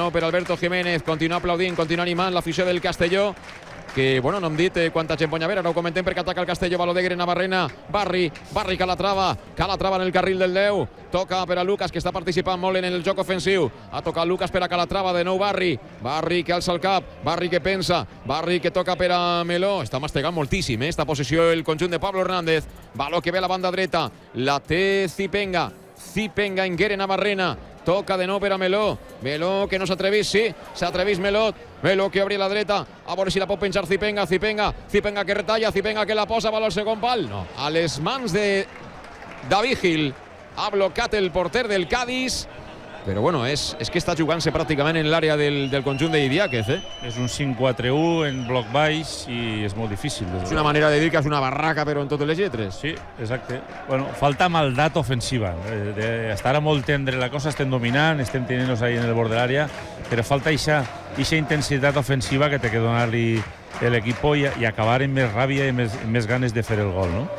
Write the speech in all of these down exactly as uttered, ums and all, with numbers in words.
nou per Alberto Jiménez. Continua aplaudint, continua animant l'afició del Castelló, que, bueno, no hem dit eh, quanta gent pot haver, ara ho comentem perquè ataca el Castelló, baló d'Egre, Navarrena, Barri, Barri Calatrava, Calatrava en el carril del deu, toca per a Lucas, que està participant molt en el joc ofensiu, ha tocat Lucas per a Calatrava, de nou Barri, Barri que alça el cap, Barri que pensa, Barri que toca per a Meló, està mastegant moltíssim, eh, esta posició el conjunt de Pablo Hernández, baló que ve a la banda dreta, la té Zipenga, Zipenga en Guere, Navarrena, toca de nou per a Meló, Meló que no s'atrevís, sí, s'atrevís Meló, Meló que obri la dreta, a veure si la pot penjar Zipenga, Zipenga, Zipenga que retalla, Zipenga que la posa, valor al segon pal, no, a les mans de David Gil, ha blocat el porter del Cádiz, però bueno, és, és que està jugant-se pràcticament en l'àrea del, del conjunt d'Idiáquez, eh? És un cinc quatre u en bloc baix i és molt difícil. És una manera de dir que és una barraca, però en totes les lletres. Sí, exacte. Bueno, falta maldat ofensiva. Eh, de, està ara molt tendre la cosa, estem dominant, estem tenint-nos ahí en el bord de l'àrea, però falta eixa, eixa intensitat ofensiva que té que donar-li l'equip i, i acabar amb més ràbia i més, més ganes de fer el gol, no?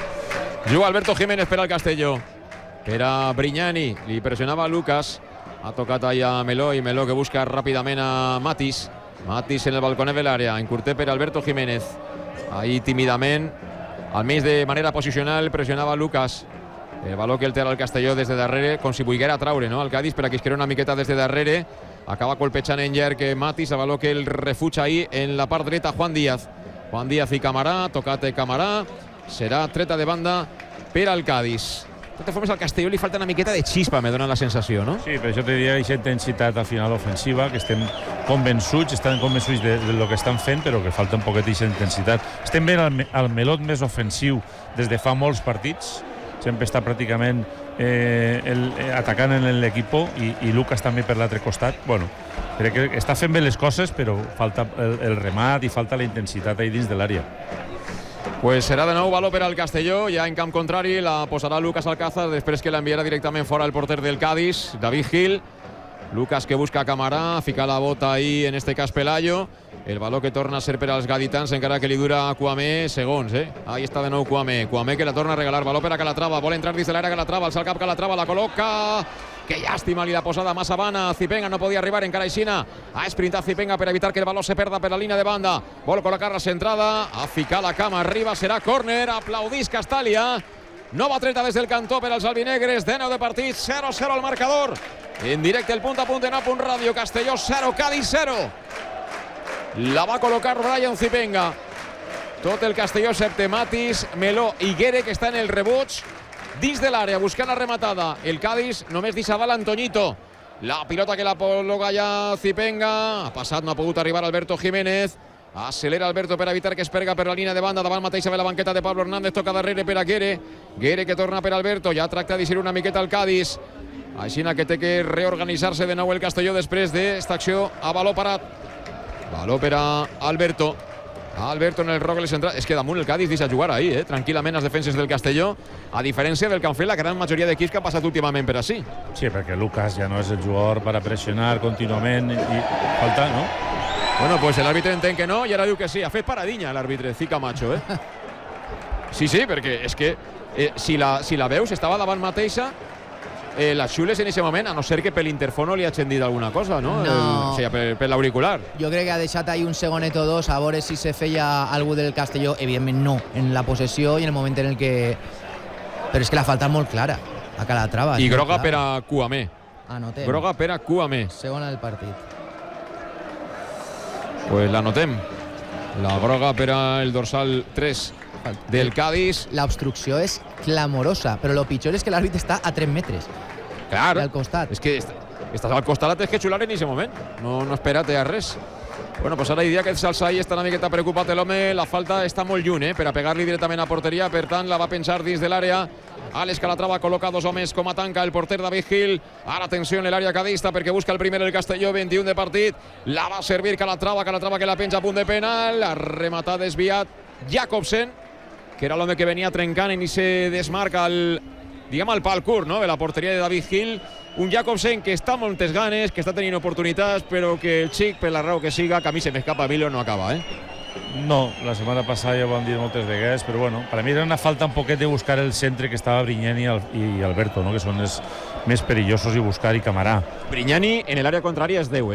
Juga Alberto Jiménez per al Castelló. Per a Brignani, li pressionava Lucas, ha tocat allà a Meló i Meló que busca ràpidament a Matis, Matis en el balconet de l'àrea, encurter per Alberto Jiménez, ahí tímidament, almenys de manera posicional, pressionava Lucas, el baló que el té el Castelló des de darrere, com si volguera traure, no?, el Cádiz, per a que es queda una miqueta des de darrere, acaba colpejant en llarg Matis, el baló que el refuig ahí en la part dreta Juan Díaz, Juan Díaz i Camarà, tocat Camarà, serà treta de banda per al Cádiz. De totes formes, al Castelló li falta una miqueta de xispa, me dona la sensació, no? Sí, per això te diria aquesta intensitat al final ofensiva, que estem convençuts, estan convençuts de, de lo que estan fent, però que falta un poquet d'aquesta intensitat. Estem veient el, el Melot més ofensiu des de fa molts partits, sempre està pràcticament eh, el, eh, atacant en l'equip i, i Lucas també per l'altre costat. Bueno, crec que està fent bé les coses, però falta el, el remat i falta la intensitat ahí dins de l'àrea. Pues serà de nou baló per al Castelló, ja en camp contrari, la posarà Lucas Alcázar, després que l'enviarà directament fora el porter del Cádiz, David Gil. Lucas que busca a Camarà, fica la bota ahí, en este cas Pelayo. El baló que torna a ser per als gaditans, encara que li dura a Kouamé segons, eh? Ahí està de nou Kouamé, Kouamé que la torna a regalar, baló per a Calatrava, vol entrar dins de l'àrea Calatrava, alça el cap Calatrava, la col·loca... Que llàstima, li la posada massa vana. Zipenga no podia arribar encara aixina. Ha esprintat Zipenga per evitar que el baló se perda per la línia de banda. Vol col·locar la centrada. Ha ficat la cama arriba. Serà córner. Aplaudís Castàlia. Nova treta des del cantó per als albinegres. De nou de partit. zero zero al marcador. En directe el punt a punt en A punt Ràdio. Castelló zero, Cádiz zero. La va col·locar Brian Zipenga. Tot el Castelló excepte Matis, Meló i Guere, que està en el rebuig. Dins de l'àrea, buscant la rematada. El Cádiz només deixa dalt Antoñito. La pilota que la col·loca ja Zipenga. Ha passat, no ha pogut arribar Alberto Jiménez. Acelera Alberto per evitar que es perga per la línia de banda. Davant mateixa ve la banqueta de Pablo Hernández. Toca darrere per a Guere. Guere que torna per Alberto. Ja tracta d'eixir una miqueta al Cádiz. Aixina que té que reorganitzar-se de nou el Castelló després d'esta acció a baló parat. Baló per a Alberto. Alberto en el rogle central. És que damunt el Cádiz deixa jugar ahí, eh? Tranquil·lament les defenses del Castelló, a diferència del que han fet la gran majoria d'equips que han passat últimament per així. Sí, perquè Lucas ja no és el jugador per a pressionar contínuament i falta, no? Bueno, pues l'àrbitre entén que no i ara diu que sí. Ha fet paradinha l'àrbitre, Zica Macho, eh? Sí, sí, perquè és que eh, si, la, si la veus, estava davant mateixa, Eh, la xules en aquest moment, a no ser que per l'interfono li hagin dit alguna cosa, no? No. El, o sigui, per, per l'auricular. Jo crec que ha deixat ahí un segonet o dos a veure si se feia algú del Castelló. Evidentment no, en la possessió i en el moment en el que... Però és que la falta és molt clara a Calatrava. I groga per a Kouamé. Anotem. Groga per a Kouamé. Segona del partit. Pues l'anotem. La groga per al dorsal tres del Cádiz. L'obstrucció és clamorosa, però el pitjor és que l'àrbitre està a tres metres. Clar, al costat. És que estàs al costat, la tens que xular en aquest moment. No, no espera't a res. Bueno, pues ara diria que el Salsai està una miqueta preocupat l'home. La falta està molt lluny, eh, per a pegar-li directament a porteria. Per tant, la va pensar dins de l'àrea. Àlex Calatrava col·loca dos homes com a tanca el porter David Gil. Ara atenció en l'àrea cadista perquè busca el primer el Castelló, vint-i-un de partit. La va servir Calatrava, Calatrava que la penja a punt de penal. Ha rematat desviat Jakobsen, que era l'home que venia trencant en aquest desmarc al, diguem, al pal curt, no?, de la porteria de David Gil. Un Jakobsen que està amb moltes ganes, que està tenint oportunitats, però que el xic, per la raó que siga, que a mi se m'escapa, Emilio, no acaba, eh? No, la setmana passada ja ho vam dir moltes vegades, però bueno, per a mi era una falta un poquet de buscar el centre que estava Brignani i Alberto, no?, que són els més perillosos, i buscar i Camarà. Brignani en l'àrea contrària és deu, eh?